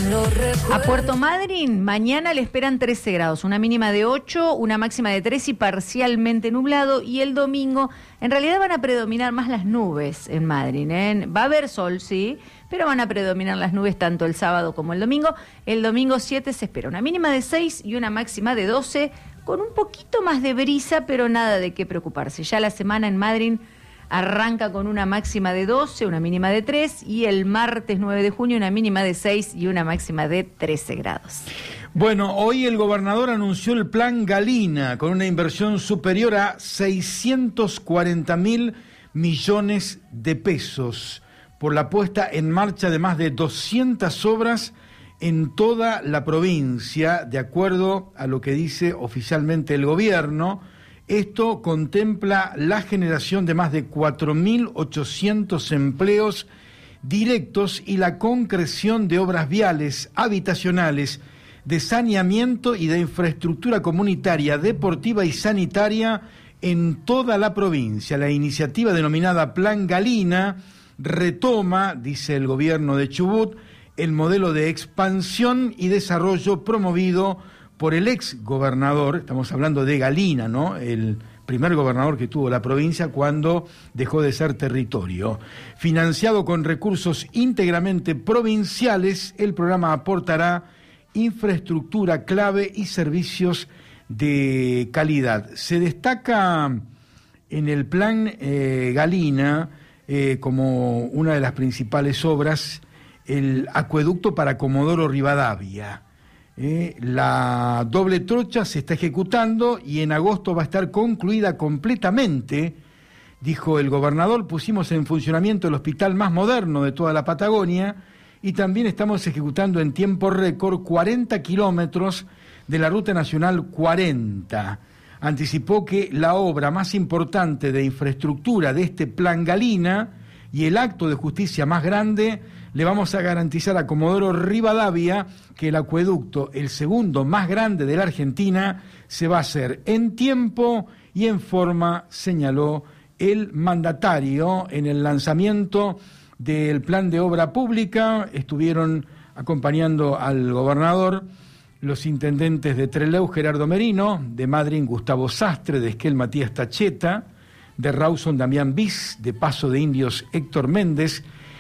A Puerto Madryn, mañana le esperan 13 grados, una mínima de 8, una máxima de 3 y parcialmente nublado. Y el domingo, en realidad van a predominar más las nubes en Madryn, ¿eh? Va a haber sol, sí, pero van a predominar las nubes tanto el sábado como el domingo. El domingo 7 se espera una mínima de 6 y una máxima de 12, con un poquito más de brisa, pero nada de qué preocuparse. Ya la semana en Madryn arranca con una máxima de 12, una mínima de 3, y el martes 9 de junio una mínima de 6 y una máxima de 13 grados. Bueno, hoy el gobernador anunció el plan Galina, con una inversión superior a 640.000 millones de pesos, por la puesta en marcha de más de 200 obras en toda la provincia, de acuerdo a lo que dice oficialmente el gobierno. Esto contempla la generación de más de 4.800 empleos directos y la concreción de obras viales, habitacionales, de saneamiento y de infraestructura comunitaria, deportiva y sanitaria en toda la provincia. La iniciativa denominada Plan Galina retoma, dice el gobierno de Chubut, el modelo de expansión y desarrollo promovido por el ex gobernador, estamos hablando de Galina, ¿no?, el primer gobernador que tuvo la provincia cuando dejó de ser territorio. Financiado con recursos íntegramente provinciales, el programa aportará infraestructura clave y servicios de calidad. Se destaca en el plan Galina como una de las principales obras el acueducto para Comodoro Rivadavia. La doble trocha se está ejecutando y en agosto va a estar concluida completamente, dijo el gobernador. Pusimos en funcionamiento el hospital más moderno de toda la Patagonia y también estamos ejecutando en tiempo récord 40 kilómetros de la Ruta Nacional 40. Anticipó que la obra más importante de infraestructura de este plan Galina y el acto de justicia más grande, le vamos a garantizar a Comodoro Rivadavia que el acueducto, el segundo más grande de la Argentina, se va a hacer en tiempo y en forma, señaló el mandatario. En el lanzamiento del plan de obra pública estuvieron acompañando al gobernador los intendentes de Trelew, Gerardo Merino, de Madryn, Gustavo Sastre, de Esquel, Matías Tacheta, de Rawson, Damián Bis, de Paso de Indios, Héctor Méndez,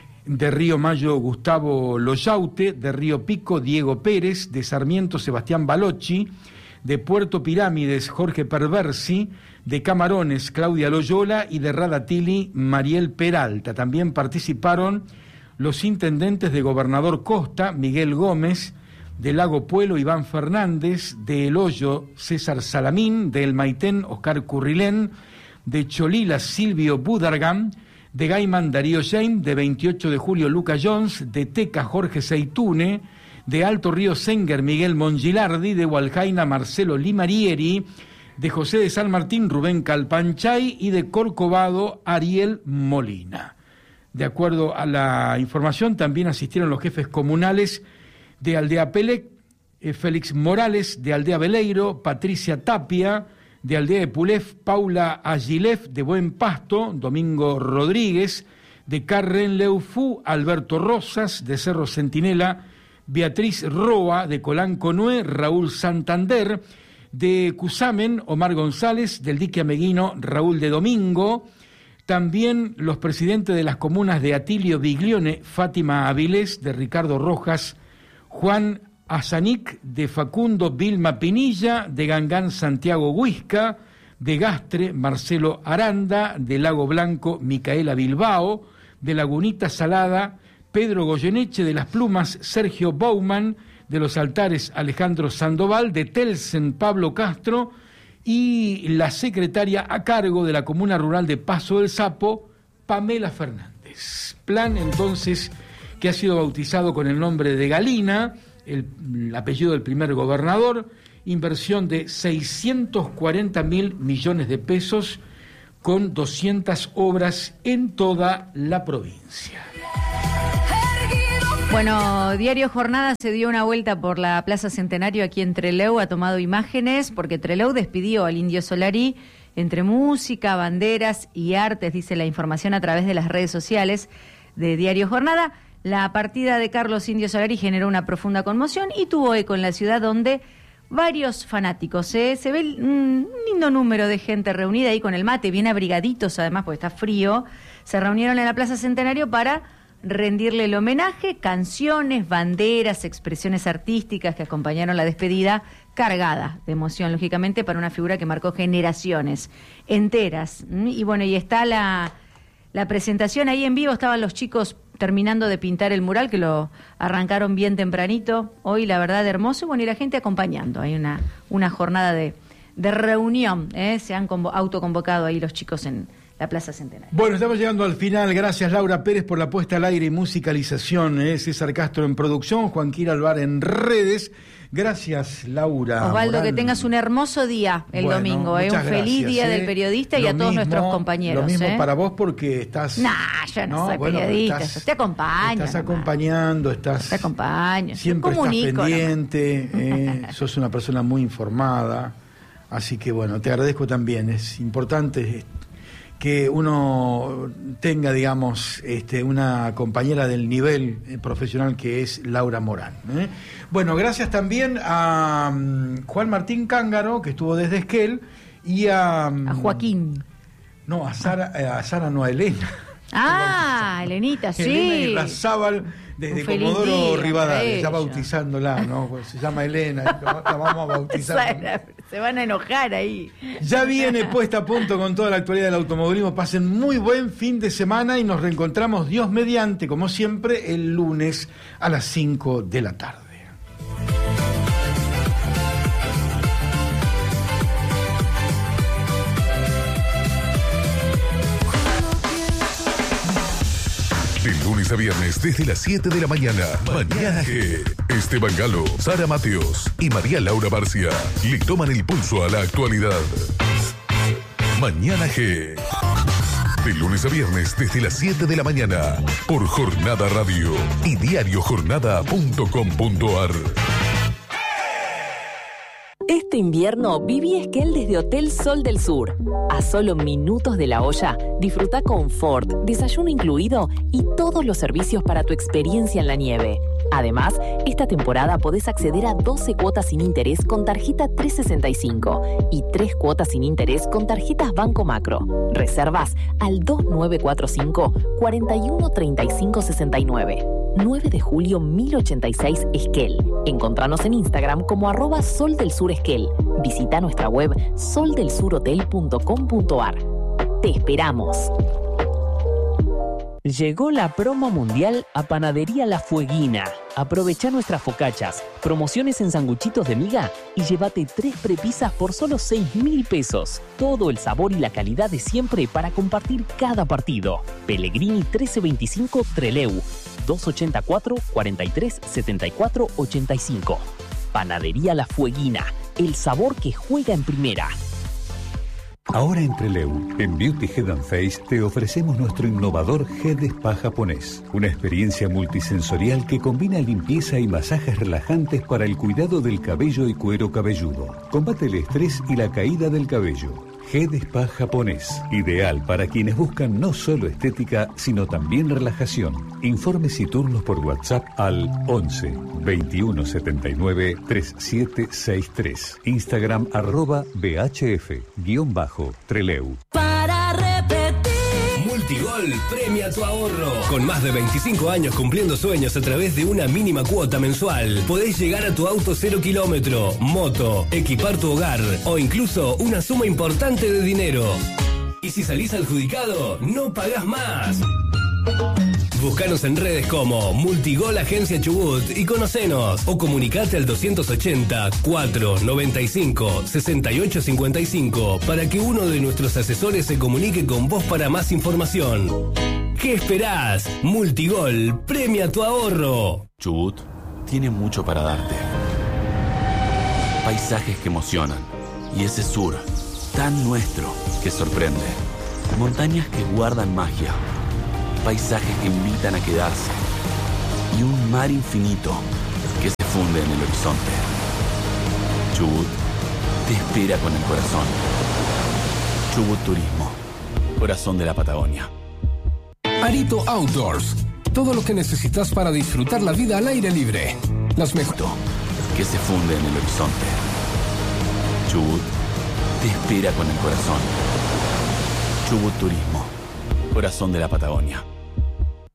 de Río Mayo, Gustavo Loyaute, de Río Pico, Diego Pérez, de Sarmiento, Sebastián Balocci, de Puerto Pirámides, Jorge Perversi, de Camarones, Claudia Loyola, y de Radatili, Mariel Peralta. También participaron los intendentes de Gobernador Costa, Miguel Gómez, de Lago Puelo, Iván Fernández, de El Hoyo, César Salamín, de El Maitén, Oscar Currilén, de Cholila, Silvio Budargam, de Gaiman, Darío Jaime, de 28 de julio, Luca Jones, de Teca, Jorge Seitune, de Alto Río Senger, Miguel Mongilardi, de Hualjaina, Marcelo Limarieri, de José de San Martín, Rubén Calpanchay, y de Corcovado, Ariel Molina. De acuerdo a la información, también asistieron los jefes comunales de Aldea Pelec, Félix Morales, de Aldea Beleiro, Patricia Tapia, de Aldea Epulef, Paula Agilef, de Buen Pasto, Domingo Rodríguez, de Carrenleufú, Alberto Rosas, de Cerro Centinela, Beatriz Roa, de Colanco Nué, Raúl Santander, de Cusamen, Omar González, del Dique Ameguino, Raúl de Domingo. También los presidentes de las comunas de Atilio Biglione, Fátima Avilés, de Ricardo Rojas, Juan Azanic, de Facundo Vilma Pinilla, de Gangán Santiago Huisca, de Gastre Marcelo Aranda, de Lago Blanco Micaela Bilbao, de Lagunita Salada Pedro Goyeneche, de Las Plumas Sergio Bauman, de Los Altares Alejandro Sandoval, de Telsen Pablo Castro, y la secretaria a cargo de la comuna rural de Paso del Sapo, Pamela Fernández. Plan entonces que ha sido bautizado con el nombre de Galina, el apellido del primer gobernador, inversión de 640.000 millones de pesos con 200 obras en toda la provincia. Bueno, Diario Jornada se dio una vuelta por la Plaza Centenario aquí en Trelew, ha tomado imágenes porque Trelew despidió al Indio Solari entre música, banderas y artes, dice la información a través de las redes sociales de Diario Jornada. La partida de Carlos Indio Solari generó una profunda conmoción y tuvo eco en la ciudad, donde varios fanáticos, se ve un lindo número de gente reunida ahí con el mate, bien abrigaditos además porque está frío, se reunieron en la Plaza Centenario para rendirle el homenaje, canciones, banderas, expresiones artísticas que acompañaron la despedida, cargada de emoción, lógicamente, para una figura que marcó generaciones enteras. Y bueno, y está la presentación ahí en vivo, estaban los chicos terminando de pintar el mural, que lo arrancaron bien tempranito, hoy la verdad hermoso, bueno, y la gente acompañando, hay una jornada de reunión, se han autoconvocado ahí los chicos en la Plaza Centenario. Bueno, estamos llegando al final. Gracias, Laura Pérez, por la puesta al aire y musicalización. César Castro en producción, Juanquín Alvar en redes. Gracias, Laura. Osvaldo, Morán. que tengas un hermoso día el domingo. Un feliz día del periodista y a todos nuestros compañeros. Lo mismo para vos, porque estás... yo no soy periodista, yo te acompaño. Estás acompañando, te acompaño. Siempre estás pendiente, sos una persona muy informada. Así que bueno, te agradezco también. Es importante que uno tenga, digamos, una compañera del nivel profesional que es Laura Morán. Bueno, gracias también a Juan Martín Cángaro, que estuvo desde Esquel, y a Joaquín. No, a Sara, no, a Elena. Elenita, sí. Elena Irrazábal, desde Comodoro Rivadavia, ya bautizándola, ¿no? Pues se llama Elena, la vamos a bautizar. Se van a enojar ahí. Ya viene puesta a punto con toda la actualidad del automovilismo. Pasen muy buen fin de semana y nos reencontramos, Dios mediante, como siempre, el lunes a las 5 de la tarde. De lunes a viernes desde las 7 de la mañana. Mañana G. Esteban Galo, Sara Mateos y María Laura Barcia le toman el pulso a la actualidad. Mañana G. De lunes a viernes desde las 7 de la mañana. Por Jornada Radio y diariojornada.com.ar. Este invierno viví Esquel desde Hotel Sol del Sur. A solo minutos de La Hoya, disfruta confort, desayuno incluido y todos los servicios para tu experiencia en la nieve. Además, esta temporada podés acceder a 12 cuotas sin interés con tarjeta 365 y 3 cuotas sin interés con tarjetas Banco Macro. Reservas al 2945 4135 69. 9 de julio 1086 Esquel. Encontranos en Instagram como @soldelsuresquel. Visita nuestra web soldelsurhotel.com.ar. Te esperamos. Llegó la promo mundial a Panadería La Fueguina. Aprovecha nuestras focachas, promociones en sanguchitos de miga y llévate 3 prepisas por solo 6.000 pesos. Todo el sabor y la calidad de siempre para compartir cada partido. Pellegrini 1325 Trelew, 284 43 74 85. Panadería La Fueguina, el sabor que juega en primera. Ahora en Trelew, en Beauty Head and Face, te ofrecemos nuestro innovador Head Spa japonés. Una experiencia multisensorial que combina limpieza y masajes relajantes para el cuidado del cabello y cuero cabelludo. Combate el estrés y la caída del cabello. Head Spa japonés, ideal para quienes buscan no solo estética, sino también relajación. Informes y turnos por WhatsApp al 11 21 79 3763. Instagram @BHF_Trelew. Para repetir. Multigol premia tu ahorro. Con más de 25 años cumpliendo sueños a través de una mínima cuota mensual, podés llegar a tu auto 0 kilómetro, moto, equipar tu hogar o incluso una suma importante de dinero. Y si salís adjudicado, no pagás más. Búscanos en redes como Multigol Agencia Chubut y conocenos. O comunicate al 280 495 6855 para que uno de nuestros asesores se comunique con vos para más información. ¿Qué esperás? Multigol premia tu ahorro. Chubut tiene mucho para darte. Paisajes que emocionan. Y ese sur, tan nuestro, que sorprende. Montañas que guardan magia. Paisajes que invitan a quedarse y un mar infinito que se funde en el horizonte. Chubut te espera con el corazón. Chubut Turismo, corazón de la Patagonia. Arito Outdoors, Todo lo que necesitas para disfrutar la vida al aire libre. Las mejores. Que se funde en el horizonte. Chubut te espera con el corazón. Chubut Turismo, corazón de la Patagonia.